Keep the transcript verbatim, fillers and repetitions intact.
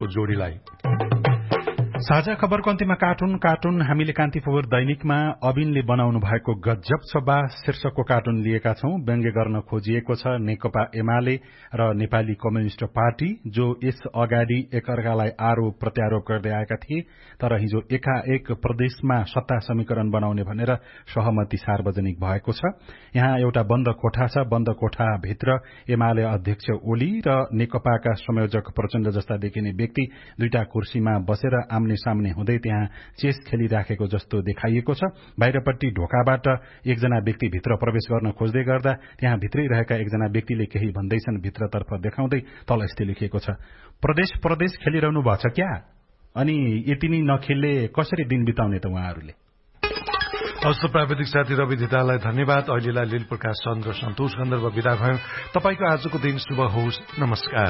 खबरको जोडीलाई। साझा खबरको अन्त्यमा कार्टुन कार्टुन हामीले कान्तिपुर दैनिकमा अबिनले बनाउनु भएको गजब सभा शीर्षकको कार्टुन लिएका छौं। व्यङ्ग्य गर्न खोजिएको छ नेकपा एमाले र नेपाली कम्युनिष्ट पार्टी, जो यस अगाडि एकअर्कालाई आरोप प्रत्यारोप गर्दै आएका थिए, तर हिजो एकाएक प्रदेशमा सत्ता समीकरण बनाउने भनेर सहमति सार्वजनिक भएको छ। यहाँ एउटा बन्द कोठा छ। बन्द कोठा भित्र एमाले अध्यक्ष ओली र नेकपाका संयोजक प्रचण्ड जस्ता देखिने व्यक्ति दुईटा कुर्सीमा बसेर आम्ने सामने हुँदै त्यहाँ चेस खेलिराखेको जस्तो देखाइएको छ। बाहिरपट्टि ढोकाबाट एकजना व्यक्ति भित्र प्रवेश गर्न खोज्दै गर्दा त्यहाँ भित्रै रहेका एकजना व्यक्तिले केही भन्दैछन् भित्रतर्फ देखाउँदै तल यस्तो लेखिएको छ, प्रदेश प्रदेश खेलिरहनु भएको छ क्या? अनि यति नै नखेल्ले कसरी दिन बिताउने त उहाँहरूले? हस्त प्राविधिक साथी रवि धितालाई धन्यवाद। अहिलेलाई लील प्रकाश चन्द्र सन्तोष गन्धर्व विदा भयो। तपाईको आजको दिन शुभ होस्। नमस्कार।